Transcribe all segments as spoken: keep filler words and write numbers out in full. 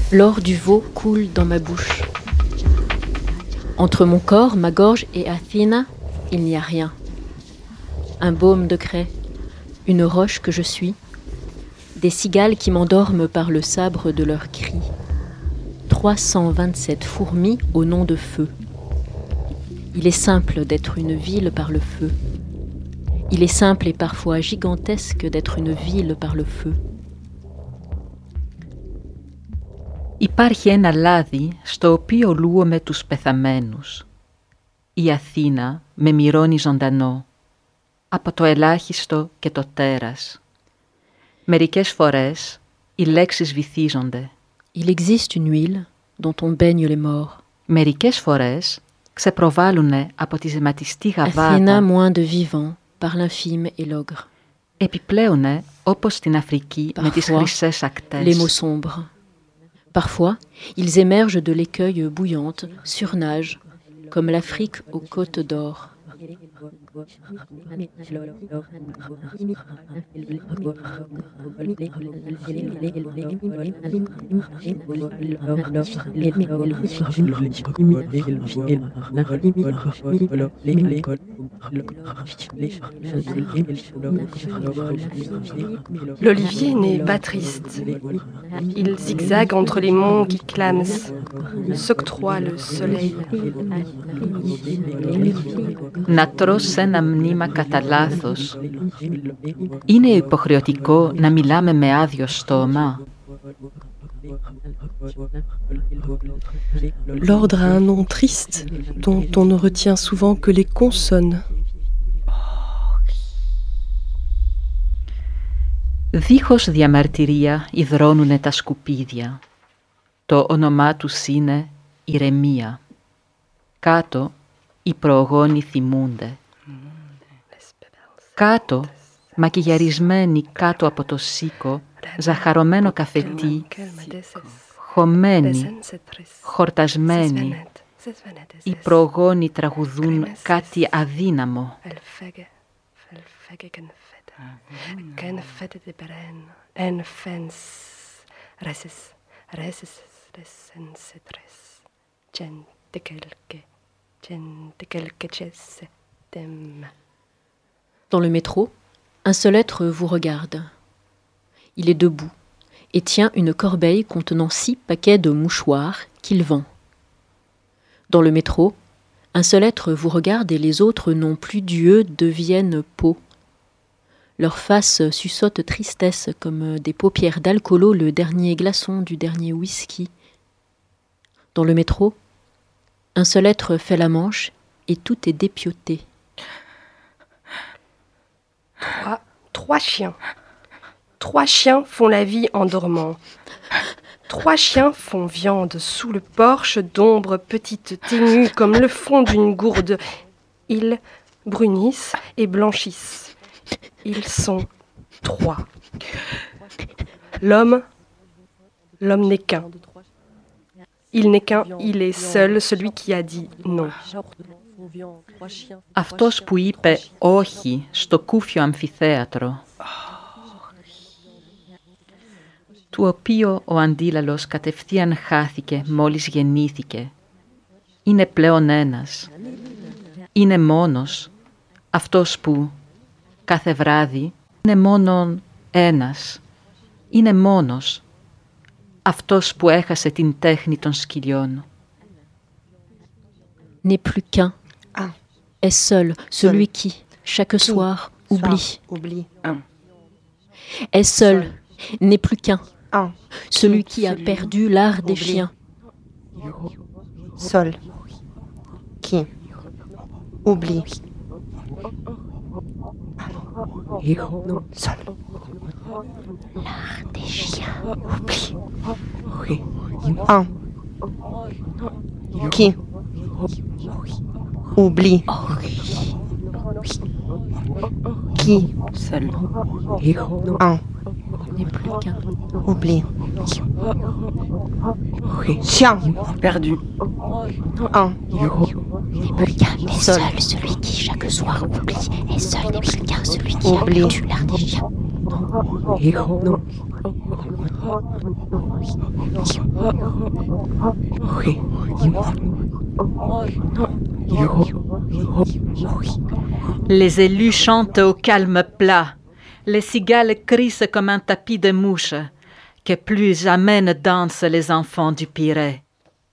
L'or du veau coule dans ma bouche. Entre mon corps, ma gorge et Athina, il n'y a rien. Un baume de craie, une roche que je suis, des cigales qui m'endorment par le sabre de leurs cris. trois cent vingt-sept fourmis au nom de feu. Il est simple d'être une ville par le feu. Il est simple et parfois gigantesque d'être une ville par le feu. Υπάρχει ένα λάδι στο οποίο λούομαι τους πεθαμένους. Η Αθήνα με μυρώνει ζωντανό, από το ελάχιστο και το τέρας. Μερικές φορές οι λέξεις βυθίζονται. Il existe une huile dont on baigne les morts. Μερικές φορές ξεπροβάλλουνε από τη ζεματιστή γαβάτα. Athéna moins de vivants par l'infime et l'ogre. Επιπλέουνε όπως στην Αφρική Parfois, με τις χρυσές ακτές. Les mots sombres. Parfois, ils émergent de l'écueil bouillante, surnagent, comme l'Afrique aux côtes d'or. L'olivier n'est pas triste. Il zigzague entre les monts qui clament, s'octroie le soleil. Να τρως σε ένα μνήμα κατά λάθος. Είναι υποχρεωτικό να μιλάμε με άδειο στόμα. L'ordre a un nom triste, dont on ne retient souvent que les consonnes. Δίχως διαμαρτυρία υδρώνουνε τα σκουπίδια. Το όνομά τους είναι ηρεμία. Κάτω οι προγόνοι θυμούνται. Κάτω, μακιγιαρισμένοι κάτω από το σίκο, ζαχαρωμένο καφετί, χωμένοι, χορτασμένοι, οι προγόνοι τραγουδούν κάτι αδύναμο. Dans le métro, un seul être vous regarde. Il est debout et tient une corbeille contenant six paquets de mouchoirs qu'il vend. Dans le métro, un seul être vous regarde et les autres non plus d'yeux deviennent peau. Leurs faces suçotent tristesse comme des paupières d'alcoolo le dernier glaçon du dernier whisky. Dans le métro, un seul être fait la manche et tout est dépioté. Trois, trois chiens. Trois chiens font la vie en dormant. Trois chiens font viande sous le porche d'ombre petite ténue comme le fond d'une gourde. Ils brunissent et blanchissent. Ils sont trois. L'homme, l'homme n'est qu'un. Il n'est qu'un, il est seul, celui qui a dit non. Αυτός που είπε όχι στο κούφιο αμφιθέατρο, του οποίου ο αντίλαλος κατευθείαν χάθηκε μόλις γεννήθηκε, είναι πλέον ένας. Είναι μόνος, αυτός που κάθε βράδυ είναι μόνον ένας. Είναι μόνος, αυτός που έχασε την τέχνη των σκυλιών. N'est plus qu'un. Un. Est seul, celui Seul. qui, chaque Qui, soir, oublie. Soir, oublie. Un. Est seul, n'est plus qu'un. Un. Celui Qui, qui a celui perdu l'art des oublie. chiens. Seul. Qui oublie. Seul. L'art des chiens oublie. Un. Qui oublie. Qui Seul. un N'est plus qu'un. oublie. Chien Perdu. un N'est plus qu'un. Est Seul. seul, celui qui chaque soir oublie. Est seul, n'est plus qu'un. Celui qui Oublie. a perdu l'art des chiens. Les élus chantent au calme plat. Les cigales crissent comme un tapis de mouches, que plus jamais ne dansent les enfants du Pirée.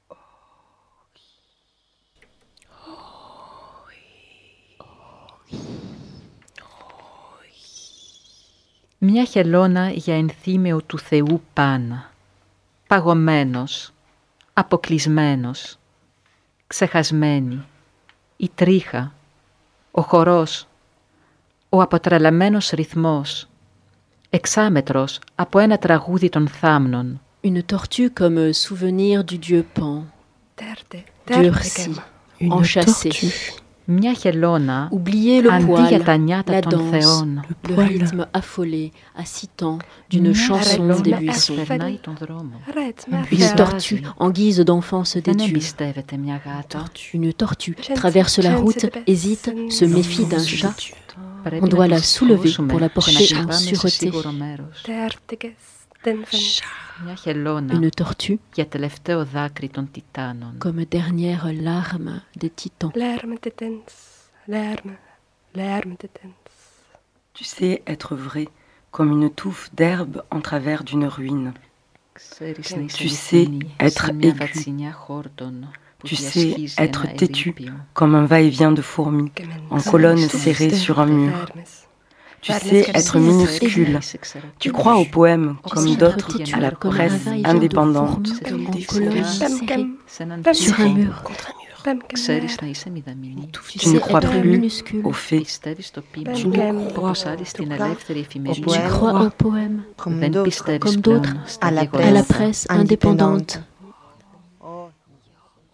Μια χελώνα για ενθύμιο του Θεού Πάνα, παγωμένος, αποκλεισμένος, ξεχασμένη, η τρίχα, ο χορός, ο αποτρελαμένος ρυθμός, εξάμετρος από ένα τραγούδι των θάμνων. Une tortue comme souvenir du dieu Pan, durci, enchâssé. Μια χελώνα, Oubliez le αντί poil, για τα νιάτα la των danse, θεών. le rythme affolé, acitant d'une chanson des buissons. περνάει τον δρόμο. Une tortue en guise d'enfant se Δεν détue. εμπιστεύεται μια γάτα. Une tortue traverse la route, hésite, se méfie d'un chat. On doit la soulever pour la porter en sûreté. Μια χελώνα, Une tortue για τελευταίο δάκρυ των τιτάνων. comme dernière larme des titans. Tu sais être vrai, comme une touffe d'herbe en travers d'une ruine. Tu sais être aigu. Tu sais être têtu, comme un va-et-vient de fourmis, en colonne serrée sur un mur. Tu sais être minuscule. Tu crois aux poèmes, comme d'autres, à la presse indépendante. Sur un mur. Tu ne crois plus aux faits. Tu crois aux poèmes, Comme Δεν d'autres, πιστεύεις comme πλέον d'autres, στα à la γεγονότα. à la presse indépendante.